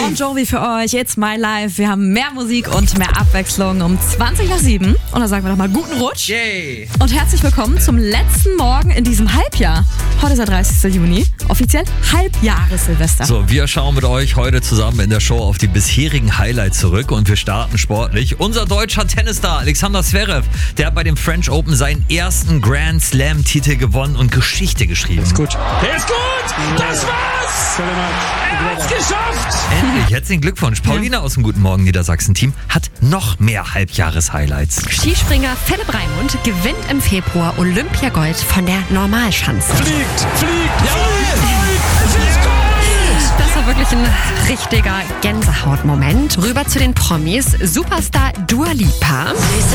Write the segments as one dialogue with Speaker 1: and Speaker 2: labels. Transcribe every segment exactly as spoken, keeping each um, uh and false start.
Speaker 1: Bon Jovi für euch, It's My Life. Wir haben mehr Musik und mehr Abwechslung um zwanzig nach sieben. Und da sagen wir doch mal guten Rutsch.
Speaker 2: Yay.
Speaker 1: Und herzlich willkommen zum letzten Morgen in diesem Halbjahr. Heute ist der dreißigsten Juni, offiziell Halbjahres-Silvester.
Speaker 2: So, wir schauen mit euch heute zusammen in der Show auf die bisherigen Highlights zurück und wir starten sportlich. Unser deutscher Tennisstar Alexander Zverev, der hat bei dem French Open seinen ersten Grand Slam-Titel gewonnen und Geschichte geschrieben.
Speaker 3: Ist gut.
Speaker 4: Der ist gut! Das war's! Er hat's geschafft!
Speaker 2: Endlich, herzlichen Glückwunsch. Paulina aus dem Guten Morgen Niedersachsen-Team hat noch mehr Halbjahres-Highlights.
Speaker 5: Skispringer Philipp Raimund gewinnt im Februar Olympiagold von der Normalschanze.
Speaker 4: Fliegt, fliegt, jawohl! Es ist Gold!
Speaker 5: Das war wirklich ein richtiger Gänsehautmoment. Rüber zu den Promis. Superstar Dua Lipa.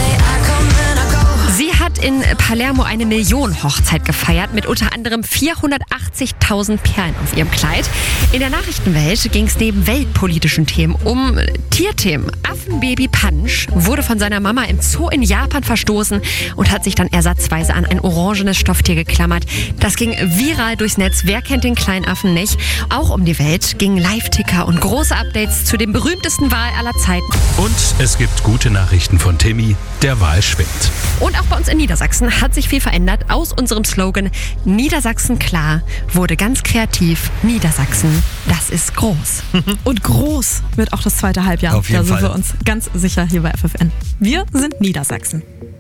Speaker 5: Sie hat in Palermo eine Millionen-Hochzeit gefeiert mit unter anderem vierhundertachtzigtausend Perlen auf ihrem Kleid. In der Nachrichtenwelt ging es neben weltpolitischen Themen um Tierthemen. Affenbaby Punch wurde von seiner Mama im Zoo in Japan verstoßen und hat sich dann ersatzweise an ein orangenes Stofftier geklammert. Das ging viral durchs Netz. Wer kennt den kleinen Affen nicht? Auch um die Welt gingen Live-Ticker und große Updates zu dem berühmtesten Wal aller Zeiten.
Speaker 3: Und es gibt gute Nachrichten von Timmy, der Wal schwimmt.
Speaker 5: Und auch bei uns in Niedersachsen hat sich viel verändert. Aus unserem Slogan Niedersachsen klar wurde ganz kreativ Niedersachsen, das ist groß.
Speaker 1: Und groß wird auch das zweite Halbjahr.
Speaker 2: Auf jeden
Speaker 1: da sind
Speaker 2: Fall.
Speaker 1: wir uns ganz sicher hier bei F F N. Wir sind Niedersachsen.